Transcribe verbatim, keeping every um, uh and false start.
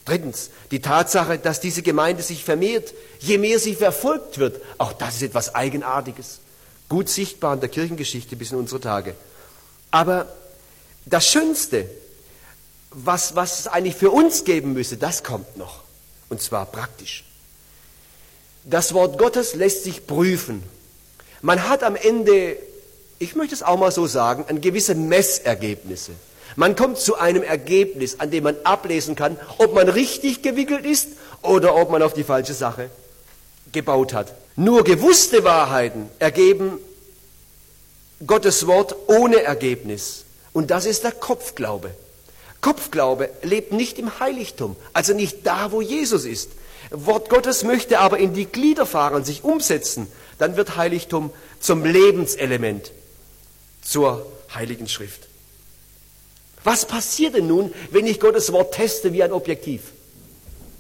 Drittens, die Tatsache, dass diese Gemeinde sich vermehrt, je mehr sie verfolgt wird. Auch das ist etwas Eigenartiges. Gut sichtbar in der Kirchengeschichte bis in unsere Tage. Aber das Schönste, was, was es eigentlich für uns geben müsse, das kommt noch. Und zwar praktisch. Das Wort Gottes lässt sich prüfen. Man hat am Ende, ich möchte es auch mal so sagen, ein gewisse Messergebnisse. Man kommt zu einem Ergebnis, an dem man ablesen kann, ob man richtig gewickelt ist oder ob man auf die falsche Sache gebaut hat. Nur gewusste Wahrheiten ergeben Gottes Wort ohne Ergebnis. Und das ist der Kopfglaube. Kopfglaube lebt nicht im Heiligtum, also nicht da, wo Jesus ist. Wort Gottes möchte aber in die Glieder fahren, sich umsetzen. Dann wird Heiligtum zum Lebenselement, zur Heiligen Schrift. Was passiert denn nun, wenn ich Gottes Wort teste wie ein Objektiv?